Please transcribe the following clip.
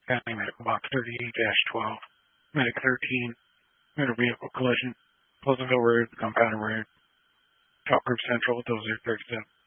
County Medical Box 38-12. Medic 13. Motor vehicle collision. Pleasantville Road, Gunpowder Road. Chalk Group Central, Dozer 37.